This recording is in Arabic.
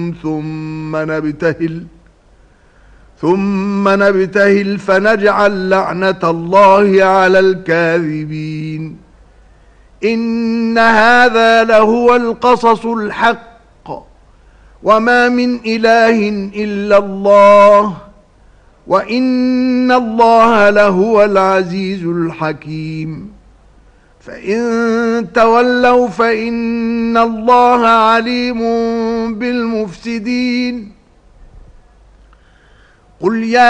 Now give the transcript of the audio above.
ثم نبتهل فنجعل لعنة الله على الكاذبين. إن هذا لهو القصص الحق، وما من إله إلا الله، وإن الله لهو العزيز الحكيم. فإن تولوا فإن الله عليم بالمفسدين. قل يا